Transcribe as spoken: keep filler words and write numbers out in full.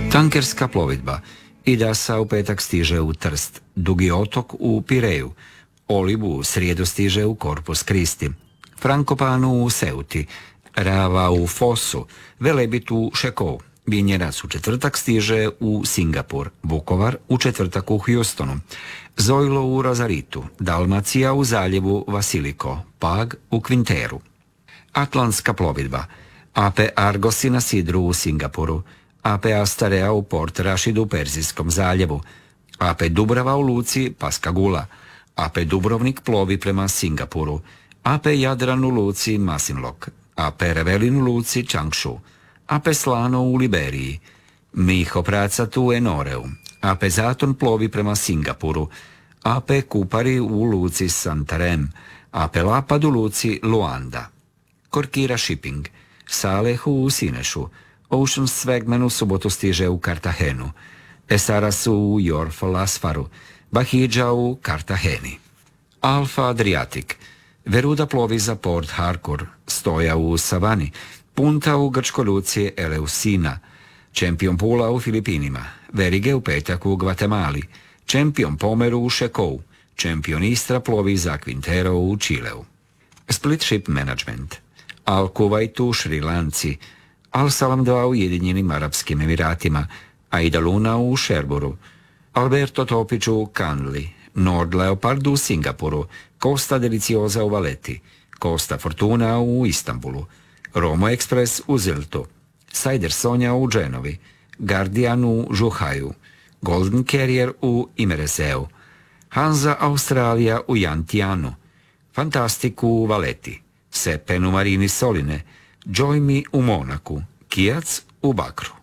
Tankerska plovidba Idasa u petak stiže u Trst, Dugi otok u Pireju, Olib u srijedu stiže u Corpus Christi, Frankopanu u Seuti, Rava u Fosu, Velebit u Šekou, Vinjerac u četvrtak stiže u Singapur, Vukovar u četvrtak u Houstonu, Zojlo u Rozaritu, Dalmacija u zaljevu Vasiliko, Pag u Kvinteru. Atlantska plovidba A P Argosi na Sidru u Singapuru, A P Astarea u Port Rašidu u Perzijskom zaljevu, A P Dubrava u luci Pascagoula, A P Dubrovnik plovi prema Singapuru, A P Jadran u luci Masinlok, A P Revelin u luci Changshu, A P Slano u Liberiji, Miho Pracat u Enoreu, A P Zaton plovi prema Singapuru, A P Kupari u luci Santarem, A P Lapad u luci Luanda. Korkira Shipping, Salehu u Sinešu, Ocean Swagman u subotu stiže u Kartahenu, Esarasu u Jorf Lasfaru, Bahidža u Kartaheni. Alfa Adriatic, Veruda plovi za Port Harcourt, Stoja u Savani, Punta u grčkoj luci Eleusina, Čempion Pula u Filipinima, Verige u petak u Gvatemali, Čempion Pomeru u Šekou, Čempion Istra plovi za Quintero u Čileu. Split Ship Management, Al Kuwait u Šri Lanci, Al Salam dva u Ujedinjenim Arapskim Emiratima, Aida Luna u Šerburu, Alberto Topić u Kanli, Nord Leopard u Singapuru, Costa Deliciosa u Valeti, Costa Fortuna u Istanbulu, Romo Express u Ziltu, Sajder Sonja u Dženovi, Guardian u Žuhaju, Golden Carrier u Imereseu, Hansa Australija u Jantijanu, Fantastic u Valeti, Sepen u Marini Soline, Joy Me u Monaku, Kijac u Bakru.